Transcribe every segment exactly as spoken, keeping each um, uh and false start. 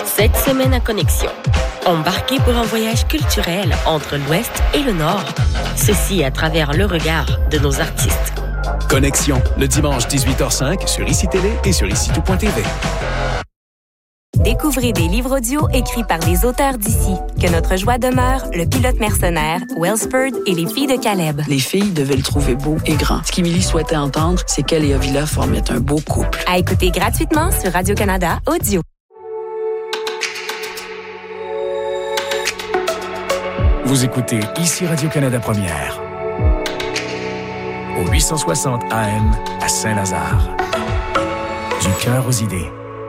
Cette semaine à Connexion, embarquez pour un voyage culturel entre l'Ouest et le Nord. Ceci à travers le regard de nos artistes. Connexion, le dimanche dix-huit heures cinq sur I C I Télé et sur ici tout point t v. Découvrez des livres audio écrits par des auteurs d'ici. Que notre joie demeure, Le pilote mercenaire, Wellspurd et Les filles de Caleb. Les filles devaient le trouver beau et grand. Ce qu'Émilie souhaitait entendre, c'est qu'elle et Avila formaient un beau couple. À écouter gratuitement sur Radio-Canada Audio. Vous écoutez ici Radio-Canada Première. Au huit cent soixante A M à Saint-Lazare. Du cœur aux idées.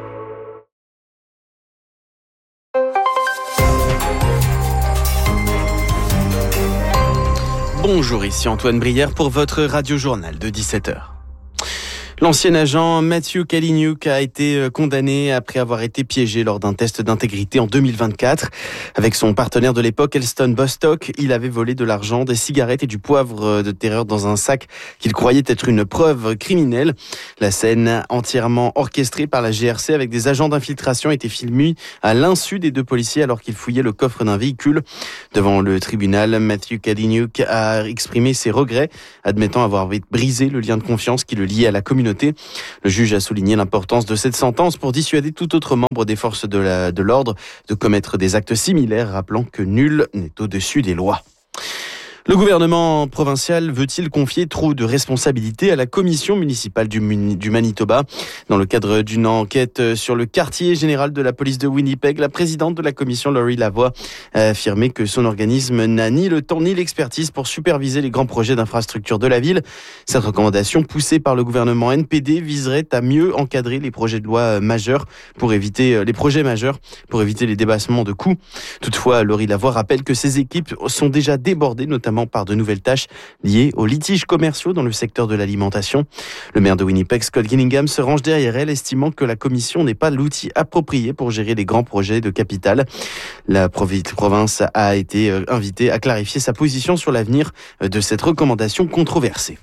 Bonjour, ici Antoine Brière pour votre radio-journal de dix-sept heures. L'ancien agent Matthew Kaliniuk a été condamné après avoir été piégé lors d'un test d'intégrité en deux mille vingt-quatre. Avec son partenaire de l'époque, Elston Bostock, il avait volé de l'argent, des cigarettes et du poivre de terreur dans un sac qu'il croyait être une preuve criminelle. La scène, entièrement orchestrée par la G R C avec des agents d'infiltration, était filmée à l'insu des deux policiers alors qu'ils fouillaient le coffre d'un véhicule. Devant le tribunal, Matthew Kaliniuk a exprimé ses regrets, admettant avoir brisé le lien de confiance qui le liait à la communauté. Le juge a souligné l'importance de cette sentence pour dissuader tout autre membre des forces de, la, de l'ordre de commettre des actes similaires, rappelant que nul n'est au-dessus des lois. Le gouvernement provincial veut-il confier trop de responsabilités à la commission municipale du, du Manitoba? Dans le cadre d'une enquête sur le quartier général de la police de Winnipeg, la présidente de la commission, Laurie Lavoie, a affirmé que son organisme n'a ni le temps ni l'expertise pour superviser les grands projets d'infrastructure de la ville. Cette recommandation, poussée par le gouvernement N P D, viserait à mieux encadrer les projets de loi majeurs pour éviter les projets majeurs pour éviter les débassements de coûts. Toutefois, Laurie Lavoie rappelle que ces équipes sont déjà débordées, notamment par de nouvelles tâches liées aux litiges commerciaux dans le secteur de l'alimentation. Le maire de Winnipeg, Scott Gillingham, se range derrière elle, estimant que la commission n'est pas l'outil approprié pour gérer les grands projets de capital. La province a été invitée à clarifier sa position sur l'avenir de cette recommandation controversée.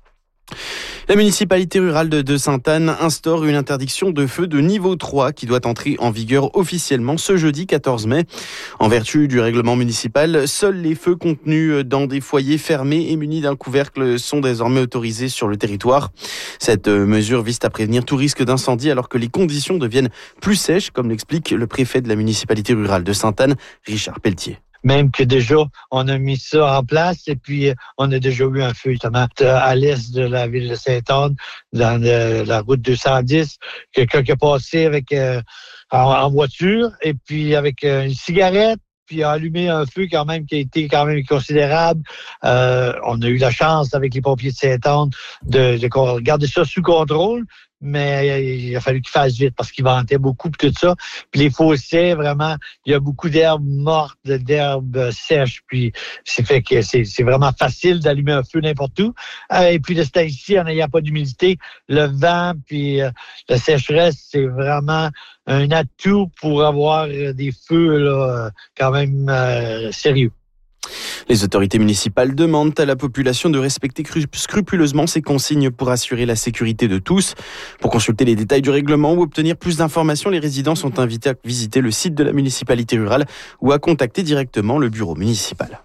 La municipalité rurale de, de Sainte-Anne instaure une interdiction de feu de niveau trois qui doit entrer en vigueur officiellement ce jeudi quatorze mai. En vertu du règlement municipal, seuls les feux contenus dans des foyers fermés et munis d'un couvercle sont désormais autorisés sur le territoire. Cette mesure vise à prévenir tout risque d'incendie alors que les conditions deviennent plus sèches, comme l'explique le préfet de la municipalité rurale de Sainte-Anne, Richard Pelletier. Même que déjà, on a mis ça en place et puis on a déjà eu un feu justement à l'est de la ville de Sainte-Anne, dans le, la route deux cent dix, quelqu'un qui a passé avec euh, en, en voiture et puis avec euh, une cigarette, puis a allumé un feu quand même qui a été quand même considérable. Euh, on a eu la chance avec les pompiers de Sainte-Anne de, de garder ça sous contrôle. Mais il a fallu qu'il fasse vite parce qu'il ventait beaucoup et tout ça. Puis les fossés, vraiment, il y a beaucoup d'herbes mortes, d'herbes sèches. Puis c'est fait que c'est, c'est vraiment facile d'allumer un feu n'importe où. Et puis de ce temps-ci, en n'ayant pas d'humidité, le vent puis euh, la sécheresse, c'est vraiment un atout pour avoir des feux là, quand même euh, sérieux. Les autorités municipales demandent à la population de respecter scrupuleusement ces consignes pour assurer la sécurité de tous. Pour consulter les détails du règlement ou obtenir plus d'informations, les résidents sont invités à visiter le site de la municipalité rurale ou à contacter directement le bureau municipal.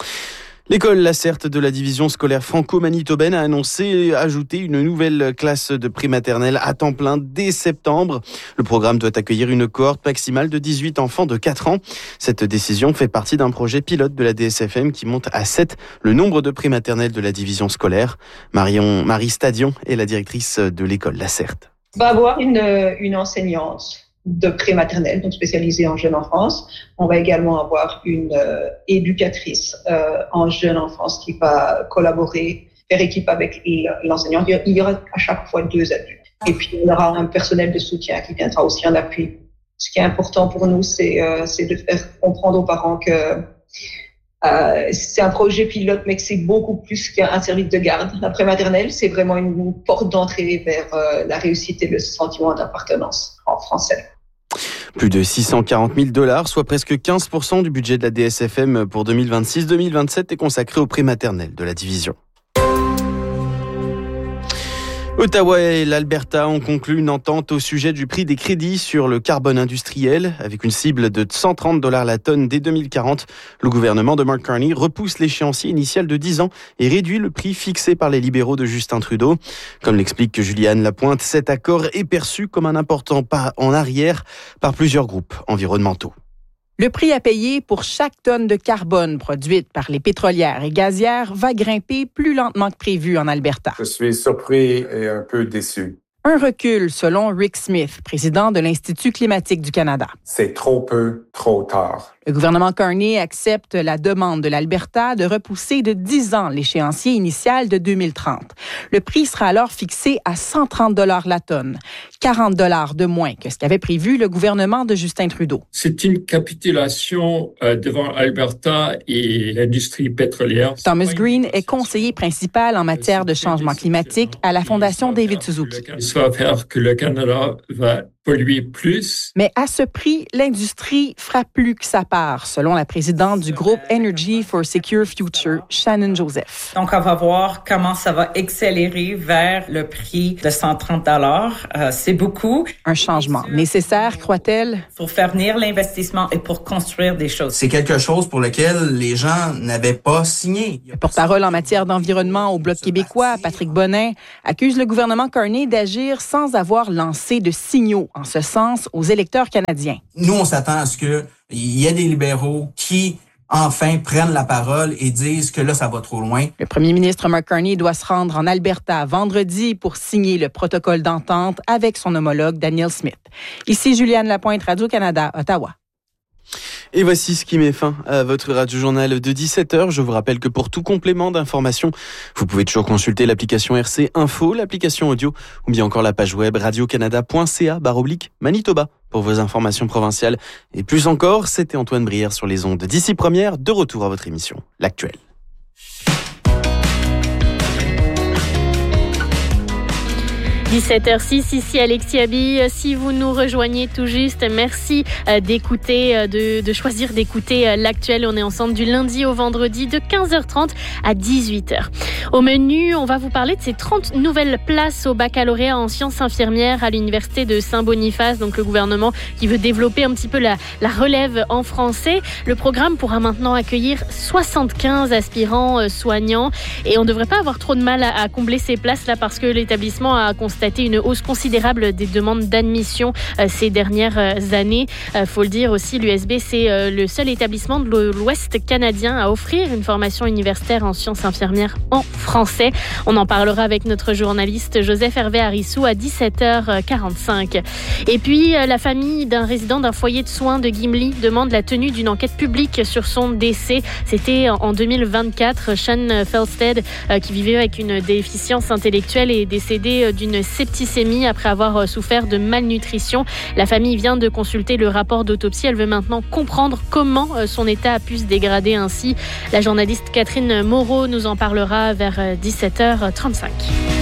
L'école Lacerte de la division scolaire franco-manitobaine a annoncé ajouter une nouvelle classe de prématernelle à temps plein dès septembre. Le programme doit accueillir une cohorte maximale de dix-huit enfants de quatre ans. Cette décision fait partie d'un projet pilote de la D S F M qui monte à sept le nombre de prématernelles de la division scolaire. Marion, Marie Stadion est la directrice de l'école Lacerte. On va avoir une, une enseignante de prématernelle, donc spécialisée en jeune enfance. On va également avoir une euh, éducatrice euh, en jeune enfance qui va collaborer, faire équipe avec l'enseignant. Il y aura à chaque fois deux adultes. Et puis, on aura un personnel de soutien qui viendra aussi en appui. Ce qui est important pour nous, c'est, euh, c'est de faire comprendre aux parents que euh, c'est un projet pilote, mais que c'est beaucoup plus qu'un service de garde. La prématernelle, c'est vraiment une porte d'entrée vers euh, la réussite et le sentiment d'appartenance en français. Plus de six cent quarante mille dollars, soit presque quinze pour cent du budget de la D S F M pour deux mille vingt-six deux mille vingt-sept est consacré aux prématernelles de la division. Ottawa et l'Alberta ont conclu une entente au sujet du prix des crédits sur le carbone industriel. Avec une cible de cent trente dollars la tonne dès deux mille quarante, le gouvernement de Mark Carney repousse l'échéancier initial de dix ans et réduit le prix fixé par les libéraux de Justin Trudeau. Comme l'explique Juliane Lapointe, cet accord est perçu comme un important pas en arrière par plusieurs groupes environnementaux. Le prix à payer pour chaque tonne de carbone produite par les pétrolières et gazières va grimper plus lentement que prévu en Alberta. Je suis surpris et un peu déçu. Un recul, selon Rick Smith, président de l'Institut climatique du Canada. C'est trop peu, trop tard. Le gouvernement Carney accepte la demande de l'Alberta de repousser de dix ans l'échéancier initial de deux mille trente. Le prix sera alors fixé à cent trente dollars la tonne, quarante dollars de moins que ce qu'avait prévu le gouvernement de Justin Trudeau. C'est une capitulation euh, devant Alberta et l'industrie pétrolière. Thomas Green est conseiller principal en matière de changement climatique à la Fondation David Suzuki. Ça va faire que le Canada va polluer plus. Mais à ce prix, l'industrie fera plus que sa part, selon la présidente du groupe Energy for Secure Future, Shannon Joseph. Donc, on va voir comment ça va accélérer vers le prix de cent trente dollars. Euh, c'est beaucoup. Un changement nécessaire, croit-elle, pour faire venir l'investissement et pour construire des choses. C'est quelque chose pour lequel les gens n'avaient pas signé. Le porte-parole en matière d'environnement au Bloc québécois, Patrick Bonin, accuse le gouvernement Carney d'agir sans avoir lancé de signaux en ce sens aux électeurs canadiens. Nous, on s'attend à ce qu'il y ait des libéraux qui, enfin, prennent la parole et disent que là, ça va trop loin. Le premier ministre Mark Carney doit se rendre en Alberta vendredi pour signer le protocole d'entente avec son homologue Danielle Smith. Ici Juliane Lapointe, Radio-Canada, Ottawa. Et voici ce qui met fin à votre radio-journal de dix-sept heures. Je vous rappelle que pour tout complément d'information, vous pouvez toujours consulter l'application R C Info, l'application audio ou bien encore la page web radiocanada.ca barre oblique Manitoba pour vos informations provinciales. Et plus encore, c'était Antoine Brière sur les ondes d'Ici Première, de retour à votre émission, L'Actuel. dix-sept heures six, ici Alexis Abi. Si vous nous rejoignez tout juste, merci d'écouter, de, de choisir d'écouter l'Actuel. On est ensemble du lundi au vendredi de quinze heures trente à dix-huit heures. Au menu, on va vous parler de ces trente nouvelles places au baccalauréat en sciences infirmières à l'université de Saint-Boniface. Donc le gouvernement qui veut développer un petit peu la, la relève en français. Le programme pourra maintenant accueillir soixante-quinze aspirants soignants et on ne devrait pas avoir trop de mal à, à combler ces places là parce que l'établissement a constaté une hausse considérable des demandes d'admission euh, ces dernières euh, années. Il euh, faut le dire aussi, l'U S B, c'est euh, le seul établissement de l'Ouest canadien à offrir une formation universitaire en sciences infirmières en français. On en parlera avec notre journaliste Joseph Hervé Arissou à dix-sept heures quarante-cinq. Et puis, euh, la famille d'un résident d'un foyer de soins de Gimli demande la tenue d'une enquête publique sur son décès. C'était en deux mille vingt-quatre. Sean Felstead, euh, qui vivait avec une déficience intellectuelle, est décédé euh, d'une septicémie après avoir souffert de malnutrition. La famille vient de consulter le rapport d'autopsie. Elle veut maintenant comprendre comment son état a pu se dégrader ainsi. La journaliste Catherine Moreau nous en parlera vers dix-sept heures trente-cinq.